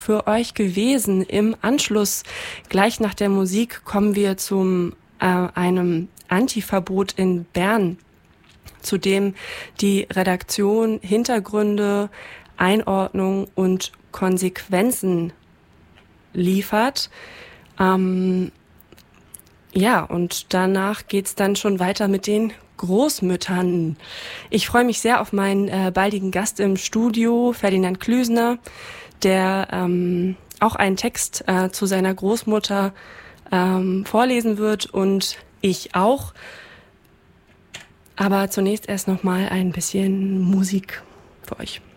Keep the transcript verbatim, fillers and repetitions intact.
für euch gewesen. Im Anschluss, gleich nach der Musik, kommen wir zum äh, einem Antiverbot in Bern, zu dem die Redaktion Hintergründe, Einordnung und Konsequenzen liefert. Ähm, ja, und danach geht's dann schon weiter mit den Großmüttern. Ich freue mich sehr auf meinen äh, baldigen Gast im Studio, Ferdinand Klüsner, der ähm, auch einen Text äh, zu seiner Großmutter ähm, vorlesen wird und ich auch. Aber zunächst erst noch mal ein bisschen Musik für euch.